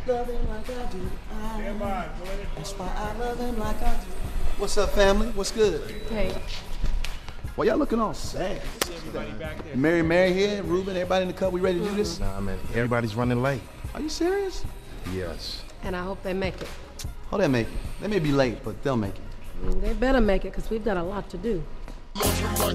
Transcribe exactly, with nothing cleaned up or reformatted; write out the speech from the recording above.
Love him like I do. I, that's why I love him like I do. What's up, family? What's good? Hey. Well, y'all looking all sad. Mary, Mary here, Ruben, everybody in the cup. We ready to do this? Nah, man, everybody's running late. Are you serious? Yes. And I hope they make it. Oh, they'll make it. They may be late, but they'll make it. They better make it, because we've got a lot to do.